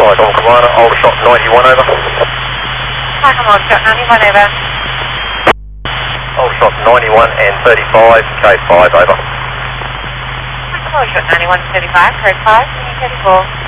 Mike on Commander, Aldershot 91 over. Hi, come on, shot 91 over. Aldershot 91 and 35, K5 over. Hi, come on, shot 91 and 35, code 5, 34.